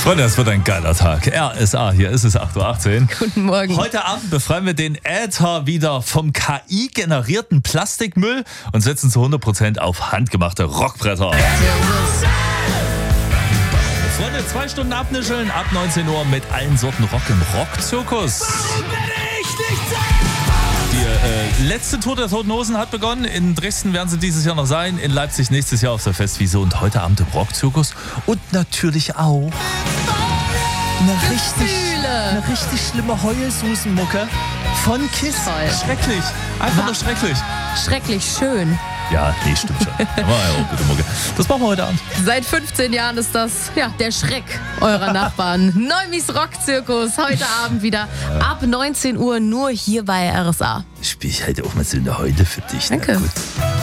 Freunde, es wird ein geiler Tag. RSA, hier ist es 8.18 Uhr. Guten Morgen. Heute Abend befreien wir den Äther wieder vom KI-generierten Plastikmüll und setzen zu 100% auf handgemachte Rockbretter. Freunde, 2 Stunden abnischeln ab 19 Uhr mit allen Sorten Rock im Rockzirkus. Die letzte Tour der Toten Hosen hat begonnen. In Dresden werden sie dieses Jahr noch sein. In Leipzig nächstes Jahr auf der Festwiese und heute Abend im Rockzirkus. Und natürlich auch eine richtig schlimme Heulsusenmucke von Kiss. Toll. Schrecklich. Einfach nur schrecklich. Schrecklich schön. Ja, nee, stimmt schon. Aber ja, gute Mucke. Das machen wir heute Abend. Seit 15 Jahren ist das der Schreck eurer Nachbarn. Neumis Rockzirkus. Heute Abend wieder ab 19 Uhr nur hier bei RSA. Spiel ich halt auch mal so eine Heule für dich. Danke. Na gut.